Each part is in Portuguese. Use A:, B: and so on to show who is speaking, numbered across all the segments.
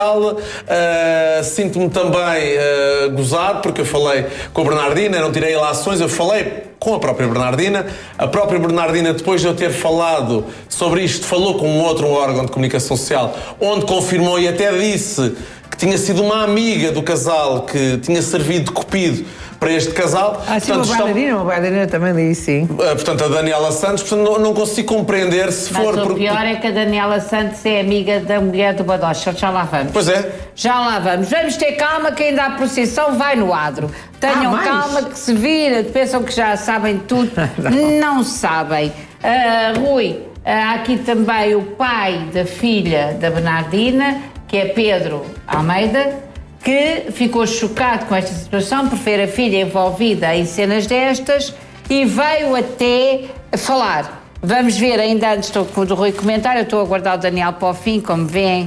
A: Sinto-me também gozado, porque eu falei com a Bernardina, não tirei ilações, eu falei com a própria Bernardina. A própria Bernardina, depois de eu ter falado sobre isto, falou com um outro órgão de comunicação social, onde confirmou e até disse que tinha sido uma amiga do casal que tinha servido de cupido para este casal.
B: Sim, uma bailarina também disse, sim.
A: Portanto, a Daniela Santos, portanto, não consigo compreender se
C: mas
A: for...
C: Mas o pior é que a Daniela Santos é amiga da mulher do Badocha. Já lá vamos.
A: Pois é.
C: Já lá vamos. Vamos ter calma que ainda a procissão vai no adro. Tenham calma que se vira, pensam que já sabem tudo. Não sabem. Rui, há aqui também o pai da filha da Bernardina, que é Pedro Almeida, que ficou chocado com esta situação por ver a filha envolvida em cenas destas e veio até falar. Vamos ver, ainda antes do Rui comentar, eu estou a guardar o Daniel para o fim, como veem.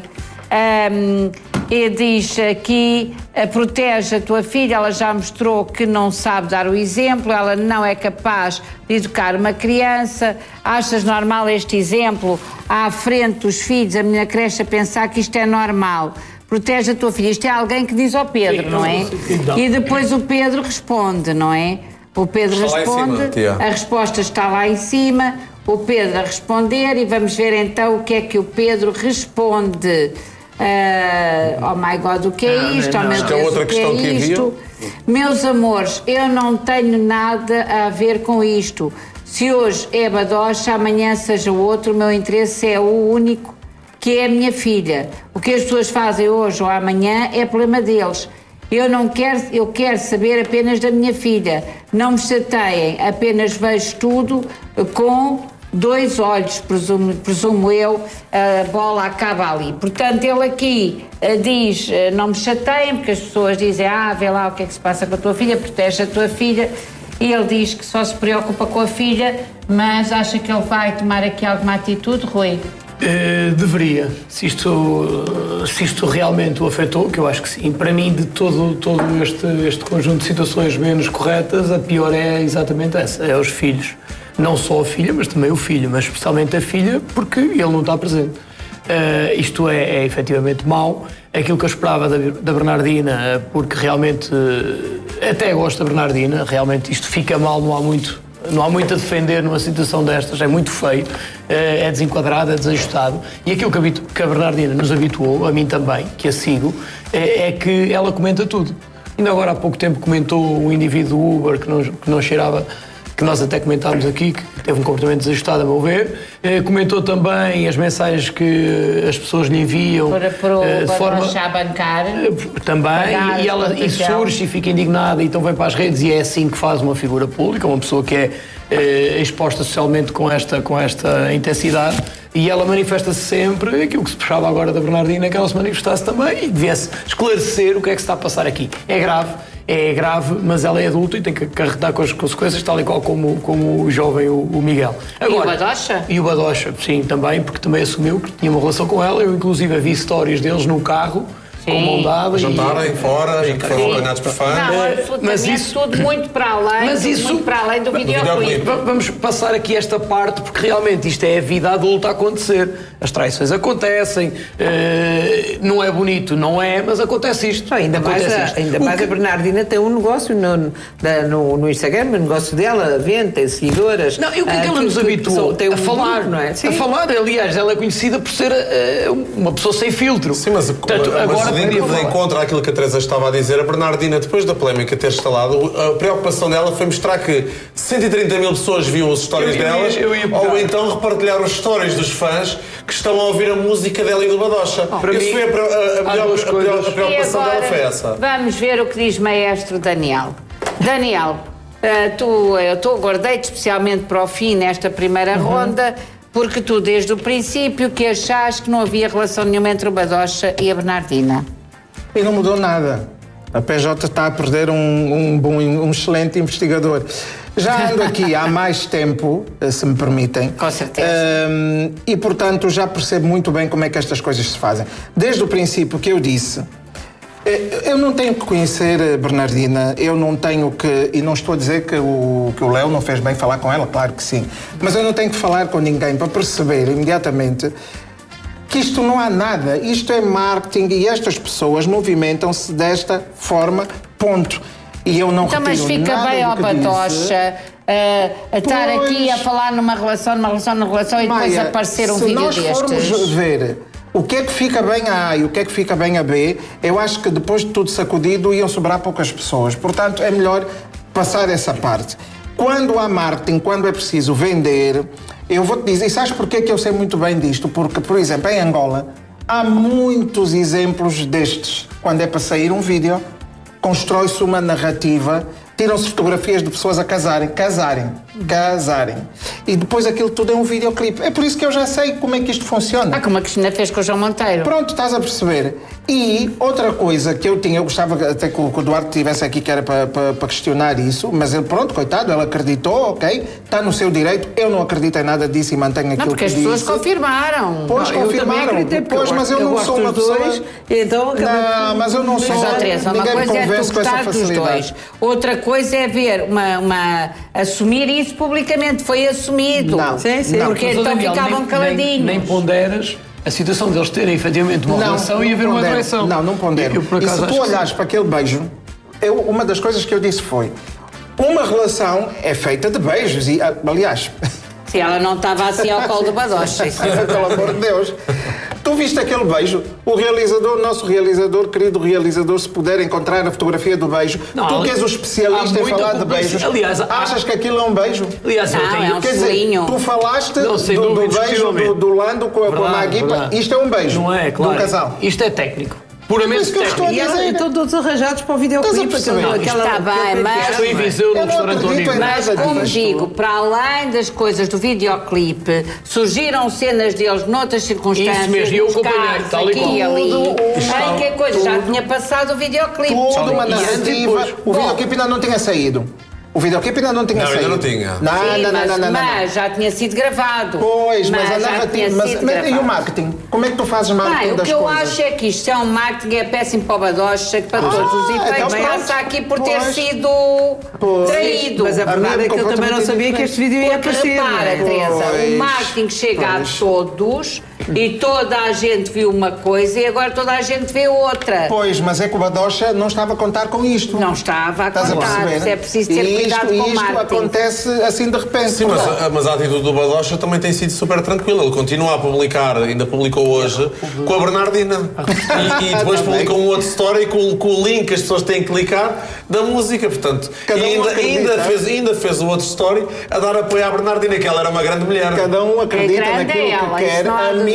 C: Ele diz aqui, protege a tua filha, ela já mostrou que não sabe dar o exemplo, ela não é capaz de educar uma criança. Achas normal este exemplo à frente dos filhos, a menina cresce a pensar que isto é normal? Protege a tua filha. Isto é alguém que diz ao Pedro, não é? E depois o Pedro responde, não é? O Pedro responde, a resposta está lá em cima, o Pedro a responder e vamos ver então o que é que o Pedro responde. Oh my God, o que é isto? Oh meu Deus, o que é isto? Meus amores, eu não tenho nada a ver com isto. Se hoje é Badocha, amanhã seja outro, o meu interesse é o único, que é a minha filha. O que as pessoas fazem hoje ou amanhã é problema deles. Eu quero saber apenas da minha filha. Não me chateiem, apenas vejo tudo com 2 olhos, presumo eu, a bola acaba ali. Portanto, ele aqui diz, não me chateiem, porque as pessoas dizem, vê lá o que é que se passa com a tua filha, protege a tua filha. E ele diz que só se preocupa com a filha, mas acha que ele vai tomar aqui alguma atitude, Rui?
D: Deveria, se isto realmente o afetou, que eu acho que sim. Para mim, de todo este conjunto de situações menos corretas, a pior é exatamente essa, é os filhos. Não só a filha, mas também o filho, mas especialmente a filha, porque ele não está presente. Isto é efetivamente mau. Aquilo que eu esperava da Bernardina, porque realmente até gosto da Bernardina, realmente isto fica mal, não há muito a defender numa situação destas, é muito feio, é desenquadrado, é desajustado. E aquilo que a Bernardina nos habituou, a mim também, que a sigo, é que ela comenta tudo. Ainda agora há pouco tempo comentou um indivíduo do Uber que não cheirava, que nós até comentámos aqui, que teve um comportamento desajustado, a meu ver. Comentou também as mensagens que as pessoas lhe enviam
C: de forma a bancar.
D: Também, e ela insurge e fica indignada, e então vem para as redes, e é assim que faz uma figura pública, uma pessoa que é exposta socialmente com esta intensidade, e ela manifesta-se sempre aquilo que se puxava agora da Bernardina, que ela se manifestasse também e devesse esclarecer o que é que se está a passar aqui. É grave, mas ela é adulta e tem que acarretar com as consequências, tal e qual como o jovem, o Miguel.
C: Agora, e o Badocha?
D: E o Badocha, sim, também, porque também assumiu que tinha uma relação com ela. Eu, inclusive, vi histórias deles no carro, com mão dada.
A: Jantarem fora e que foram apanhados por fãs.
C: Mas isso tudo muito para além, do videoclipe.
D: Vamos passar aqui esta parte, porque realmente isto é a vida adulta a acontecer. As traições acontecem, não é bonito, não é, mas acontece isto.
B: Ainda mais a Bernardina tem um negócio no Instagram, o negócio dela vende, tem seguidoras.
D: Não, e o que é que ela nos habituou? A falar, não é? A falar, aliás, ela é conhecida por ser uma pessoa sem filtro.
A: Sim, mas agora de encontro àquilo que a Teresa estava a dizer, a Bernardina, depois da polémica ter instalado, a preocupação dela foi mostrar que 130 mil pessoas viam as histórias delas, ou então repartilhar os stories dos fãs que estão a ouvir a música dela e do Badocha. A preocupação dela foi essa.
C: Vamos ver o que diz maestro Daniel. Daniel, eu guardei-te especialmente para o fim nesta primeira ronda, porque tu, desde o princípio, que achaste que não havia relação nenhuma entre o Badocha e a Bernardina.
E: E não mudou nada. A PJ está a perder um excelente investigador. Já ando aqui há mais tempo, se me permitem.
C: Com certeza.
E: E, portanto, já percebo muito bem como é que estas coisas se fazem. Desde o princípio que eu disse, eu não tenho que conhecer a Bernardina, eu não tenho que... E não estou a dizer que o Léo não fez bem falar com ela, claro que sim. Mas eu não tenho que falar com ninguém para perceber imediatamente que isto não há nada. Isto é marketing e estas pessoas movimentam-se desta forma, ponto. E eu não
C: então, mas fica bem ao Badocha a estar aqui a falar numa relação e depois aparecer um vídeo destes.
E: Se nós formos ver o que é que fica bem a A e o que é que fica bem a B, eu acho que depois de tudo sacudido iam sobrar poucas pessoas. Portanto, é melhor passar essa parte. Quando há marketing, quando é preciso vender, eu vou-te dizer, e sabes porquê que eu sei muito bem disto? Porque, por exemplo, em Angola, há muitos exemplos destes. Quando é para sair um vídeo, constrói-se uma narrativa, tiram-se fotografias de pessoas a casarem. E depois aquilo tudo é um videoclipe. É por isso que eu já sei como é que isto funciona.
C: Como a Cristina fez com o João Monteiro.
E: Pronto, estás a perceber. E outra coisa que eu gostava até que o Duarte estivesse aqui, que era para questionar isso, mas ele, pronto, coitado, ele acreditou, ok, está no seu direito, eu não acredito em nada disso e mantenho aquilo que disse.
C: Porque as pessoas confirmaram.
E: Pois, confirmaram. Pois, mas eu não sou uma pessoa...
B: Então,
E: não, mas eu não sou...
C: Mas, Teresa, uma coisa é tu gostar dos dois. Outra coisa é ver, assumir isso publicamente. Foi assumido.
E: Não.
B: Sim, sim.
C: Porque
D: Mas,
C: então
D: Daniel,
C: ficavam caladinhos.
D: Nem ponderas a situação deles terem efetivamente uma relação e haver uma traição.
E: Não pondero. E se tu olhares para aquele beijo, uma das coisas que eu disse foi: uma relação é feita de beijos. E, aliás...
C: Se ela não estava assim ao colo do Badocha.
E: Pelo amor de Deus. Tu viste aquele beijo? O realizador, nosso realizador, querido realizador, se puder encontrar a fotografia do beijo, tu que és o especialista em falar de beijos,
D: aliás,
E: achas que aquilo é um beijo?
D: Aliás,
C: é um
E: quer
C: selinho.
E: dizer, tu falaste do beijo do Lando com a Maguipa, isto é um beijo.
D: Não é, claro.
E: Do casal.
D: Isto é técnico. Puramente técnico.
B: E estão todos arranjados para o videoclipe.
C: Está bem, mas...
D: Estou em Viseu no restaurante Olivo.
C: Mas, como digo, para além das coisas do videoclipe, surgiram cenas deles noutras circunstâncias.
D: Isso mesmo, e eu acompanhei, tal e qual.
C: Aqui e ali. Em que a coisa já tinha passado o videoclipe.
E: Tudo uma narrativa. O videoclipe ainda não tinha saído. O videoclipe ainda não tinha saído.
A: Ainda não tinha.
E: Não.
C: Mas já tinha sido gravado.
E: Pois, mas a narrativa... Mas e o marketing? Como é que tu fazes marketing das coisas?
C: O que eu acho é que isto é um marketing, é péssimo para o Badocha, para todos os efeitos, passa aqui por ter sido traído.
B: Mas a verdade é que ele também não sabia que este vídeo ia aparecer.
C: Repara, Teresa, o marketing chega a todos e toda a gente viu uma coisa e agora toda a gente vê outra.
E: Pois, mas é que o Badocha não estava a contar com isto.
C: Não estava a contar, é preciso ter cuidado com o marketing.
E: Isto acontece assim de repente.
A: Sim, mas a atitude do Badocha também tem sido super tranquila. Ele continua a publicar, ainda publicou hoje, com a Bernardina. E depois publicou um outro story com o link que as pessoas têm que clicar da música. Portanto, ainda fez o outro story a dar apoio à Bernardina, que ela era uma grande mulher.
E: Cada um acredita naquilo que quer.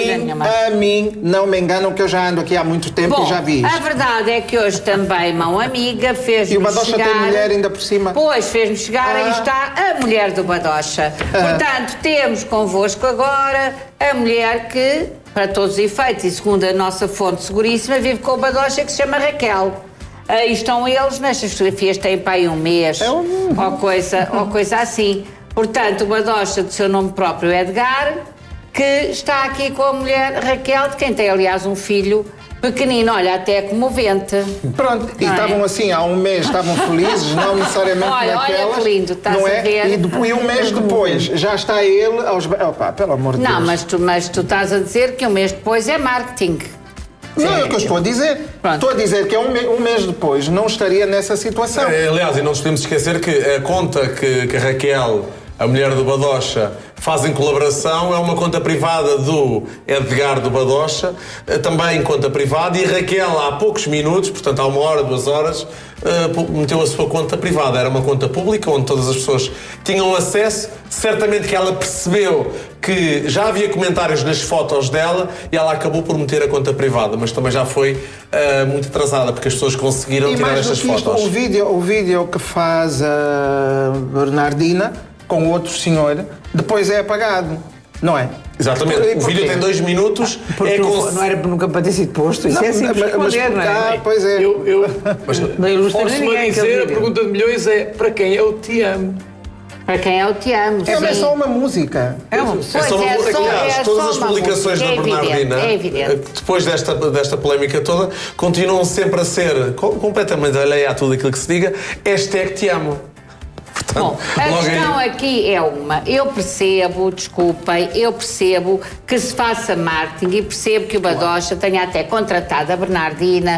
E: A mim, não me enganam, que eu já ando aqui há muito tempo e já vi isto.
C: A verdade é que hoje também mão amiga fez-me chegar...
E: E o Badocha tem mulher ainda por cima.
C: Pois, fez-me chegar, aí está a mulher do Badocha. Portanto, temos convosco agora a mulher que, para todos os efeitos, e segundo a nossa fonte seguríssima, vive com o Badocha, que se chama Raquel. Aí estão eles, nestas fotografias têm para aí um mês, ou coisa assim. Portanto, o Badocha, do seu nome próprio, Edgar, que está aqui com a mulher Raquel, de quem tem, aliás, um filho pequenino, olha, até comovente.
E: Pronto, e estavam assim há um mês, estavam felizes, não necessariamente naquelas.
C: Olha que lindo, estás a ver?
E: E um mês depois, já está ele aos... Opa, pelo amor de Deus.
C: Não, mas tu estás a dizer que um mês depois é marketing.
E: Não, é o que eu estou a dizer. Pronto. Estou a dizer que um mês depois não estaria nessa situação.
A: Aliás, e não nos podemos esquecer que a conta que a Raquel, a mulher do Badocha, fazem colaboração, é uma conta privada do Edgar do Badocha, também conta privada, e a Raquel há poucos minutos, portanto há 1 hora, 2 horas, meteu a sua conta privada. Era uma conta pública, onde todas as pessoas tinham acesso. Certamente que ela percebeu que já havia comentários nas fotos dela e ela acabou por meter a conta privada, mas também já foi muito atrasada, porque as pessoas conseguiram tirar estas fotos.
E: O vídeo que faz a Bernardina com o outro senhor, depois é apagado, não é?
A: Exatamente. O vídeo tem 2 minutos.
B: Não era nunca para ter sido posto. Isso é simples responder, não é?
E: Pois é.
D: Posso-me dizer, a pergunta de milhões é: para quem eu te amo?
C: Para quem eu te amo.
E: É só uma música.
A: Aliás, todas as publicações da Bernardina, depois desta polémica toda, continuam sempre a ser completamente alheia a tudo aquilo que se diga. #te amo.
C: Bom, a questão aqui é uma. Eu percebo, desculpem, eu percebo que se faça marketing e percebo que o Badocha tenha até contratado a Bernardina